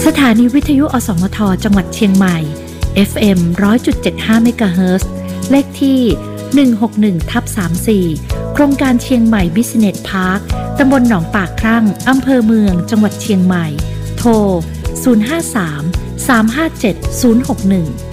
สถานีวิทยุอสมทจังหวัดเชียงใหม่ FM 100.75 เมกะเฮิรตซ์เลขที่161/34โครงการเชียงใหม่ Business Park ตำบลหนองปากครั่งอำเภอเมืองจังหวัดเชียงใหม่โทร053 357 061